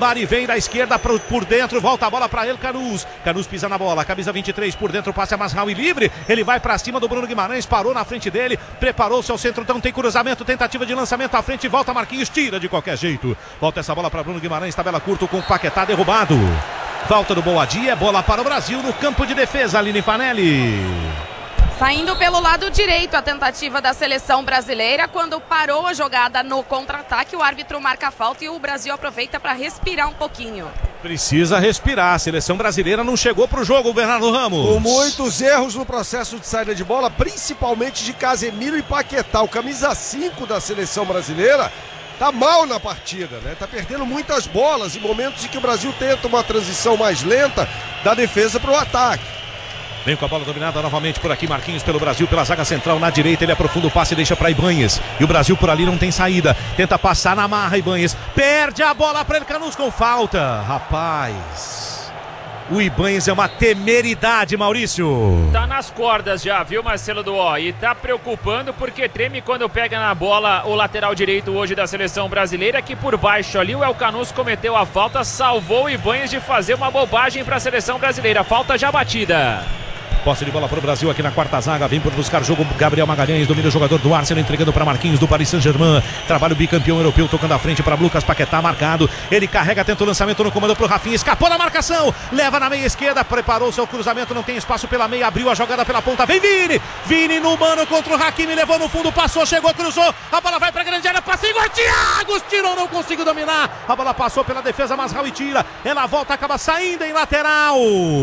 Vai e vem da esquerda por dentro, volta a bola para ele, Canus pisa na bola, camisa 23 por dentro, passe a Masraoui livre, ele vai para cima do Bruno Guimarães, parou na frente dele, preparou-se ao centro, então tem cruzamento, tentativa de lançamento à frente, volta Marquinhos, tira de qualquer jeito, volta essa bola para Bruno Guimarães, tabela curto com o Paquetá derrubado. Falta do Boadi, é bola para o Brasil no campo de defesa, Aline Fanelli. Saindo pelo lado direito a tentativa da seleção brasileira, quando parou a jogada no contra-ataque, o árbitro marca a falta e o Brasil aproveita para respirar um pouquinho. Precisa respirar, a seleção brasileira não chegou para o jogo, Bernardo Ramos. Com muitos erros no processo de saída de bola, principalmente de Casemiro e Paquetá, o camisa 5 da seleção brasileira. Tá mal na partida, né? Tá perdendo muitas bolas em momentos em que o Brasil tenta uma transição mais lenta da defesa para o ataque. Vem com a bola dominada novamente por aqui, Marquinhos pelo Brasil, pela zaga central na direita, ele aprofunda o passe e deixa para Ibanhas. E o Brasil por ali não tem saída, tenta passar na marra, Ibanhas, perde a bola para ele, Canus com falta. Rapaz, o Ibanhas é uma temeridade, Maurício. Tá nas cordas já, viu, Marcelo Duó? E tá preocupando porque treme quando pega na bola o lateral direito hoje da seleção brasileira, que por baixo ali o El Canus cometeu a falta, salvou o Ibanhas de fazer uma bobagem para a seleção brasileira. Falta já batida. Posse de bola para o Brasil aqui na quarta zaga. Vem por buscar jogo. Gabriel Magalhães domina o jogador do Arsenal, entregando para Marquinhos do Paris Saint-Germain. Trabalho bicampeão europeu, tocando à frente para Lucas Paquetá, marcado. Ele carrega, tenta o lançamento no comando para o Rafinha. Escapou da marcação. Leva na meia esquerda. Preparou o seu cruzamento. Não tem espaço pela meia. Abriu a jogada pela ponta. Vem Vini. Vini no mano contra o Hakimi. Levou no fundo. Passou, chegou, cruzou. A bola vai para a grande área. Passa igual Thiago. Tirou, não conseguiu dominar. A bola passou pela defesa. Masraoui tira. Ela volta, acaba saindo em lateral.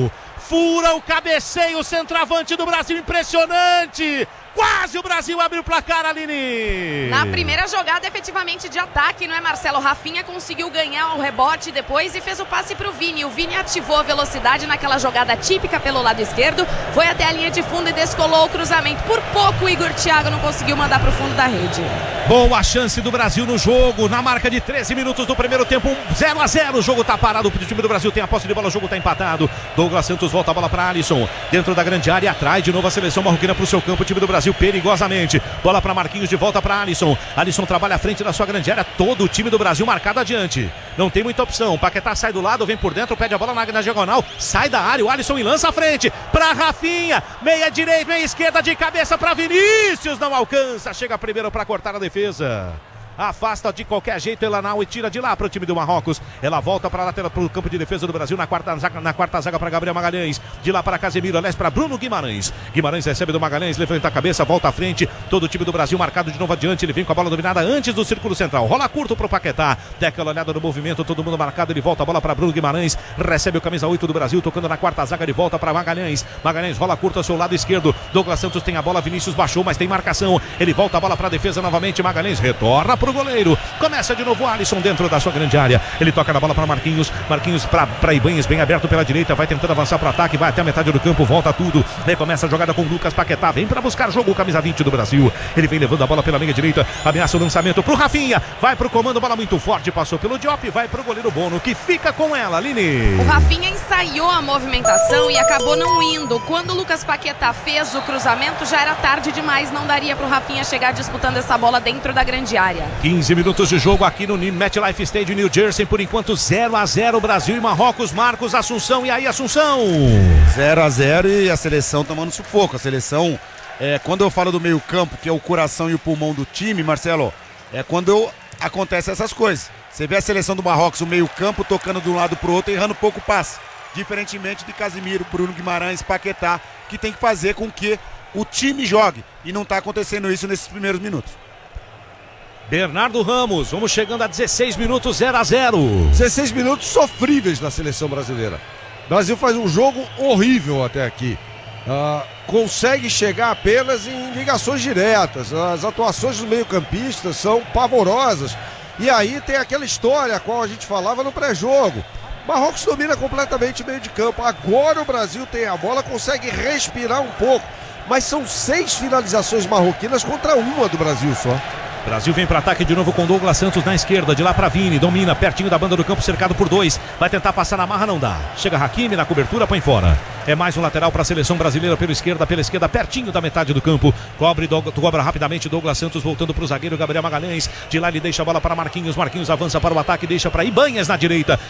Fura o cabeceio, o centroavante do Brasil, impressionante! Quase o Brasil abre o placar, Aline! Na primeira jogada, efetivamente, de ataque, não é, Marcelo? Rafinha conseguiu ganhar o rebote depois e fez o passe para o Vini. O Vini ativou a velocidade naquela jogada típica pelo lado esquerdo, foi até a linha de fundo e descolou o cruzamento. Por pouco, o Igor Thiago não conseguiu mandar para o fundo da rede. Boa chance do Brasil no jogo, na marca de 13 minutos do primeiro tempo, 0-0, o jogo tá parado, o time do Brasil tem a posse de bola, o jogo tá empatado. Douglas Santos volta a bola para Alisson, dentro da grande área, atrai de novo a seleção marroquina para o seu campo, o time do Brasil perigosamente, bola para Marquinhos, de volta para Alisson. Alisson trabalha à frente da sua grande área, todo o time do Brasil marcado adiante, não tem muita opção. Paquetá sai do lado, vem por dentro, pede a bola na diagonal, sai da área, o Alisson e lança à frente para Rafinha, meia direita, meia esquerda, de cabeça para Vinícius, não alcança, chega primeiro para cortar a defesa. Afasta de qualquer jeito Elanau e tira de lá para o time do Marrocos. Ela volta para a lateral, para o campo de defesa do Brasil, na quarta zaga para Gabriel Magalhães. De lá para Casemiro, aliás, para Bruno Guimarães. Guimarães recebe do Magalhães, levanta a cabeça, volta à frente. Todo o time do Brasil marcado de novo adiante. Ele vem com a bola dominada antes do círculo central. Rola curto para o Paquetá. Dá aquela olhada no movimento, todo mundo marcado. Ele volta a bola para Bruno Guimarães. Recebe o camisa 8 do Brasil, tocando na quarta zaga, de volta para Magalhães. Magalhães rola curto ao seu lado esquerdo. Douglas Santos tem a bola, Vinícius baixou, mas tem marcação. Ele volta a bola para a defesa novamente. Magalhães retorna para o goleiro. Começa de novo o Alisson dentro da sua grande área. Ele toca na bola para Marquinhos. Marquinhos para Ibanhas, bem aberto pela direita. Vai tentando avançar para o ataque. Vai até a metade do campo. Volta tudo. Recomeça a jogada com Lucas Paquetá. Vem para buscar jogo. Camisa 20 do Brasil. Ele vem levando a bola pela meia direita. Ameaça o lançamento para o Rafinha. Vai para o comando. Bola muito forte. Passou pelo Diop. Vai para o goleiro Bono, que fica com ela, Aline. O Rafinha ensaiou a movimentação e acabou não indo. Quando o Lucas Paquetá fez o cruzamento, já era tarde demais. Não daria para o Rafinha chegar disputando essa bola dentro da grande área. 15 minutos de jogo aqui no MetLife Stadium, New Jersey, por enquanto 0-0, Brasil e Marrocos. Marcos Assunção, e aí, Assunção? 0-0 e a seleção tomando sufoco. A seleção, quando eu falo do meio campo, que é o coração e o pulmão do time, Marcelo, é quando acontecem essas coisas. Você vê a seleção do Marrocos, o meio campo, tocando de um lado pro outro, errando pouco passe. Diferentemente de Casemiro, Bruno Guimarães, Paquetá, que tem que fazer com que o time jogue. E não está acontecendo isso nesses primeiros minutos. Bernardo Ramos, vamos chegando a 16 minutos, 0-0. 16 minutos sofríveis da seleção brasileira. O Brasil faz um jogo horrível até aqui. Consegue chegar apenas em ligações diretas. As atuações dos meio-campistas são pavorosas. E aí tem aquela história a qual a gente falava no pré-jogo. Marrocos domina completamente o meio de campo. Agora o Brasil tem a bola, consegue respirar um pouco. Mas são 6 finalizações marroquinas contra uma do Brasil só. Brasil vem para ataque de novo com Douglas Santos na esquerda, de lá para Vini, domina, pertinho da banda do campo, cercado por 2, vai tentar passar na marra, não dá, chega Hakimi na cobertura, põe fora. É mais um lateral para a seleção brasileira pela esquerda, pertinho da metade do campo, cobra rapidamente Douglas Santos, voltando para o zagueiro Gabriel Magalhães, de lá ele deixa a bola para Marquinhos, Marquinhos avança para o ataque, deixa para Ibanhas na direita,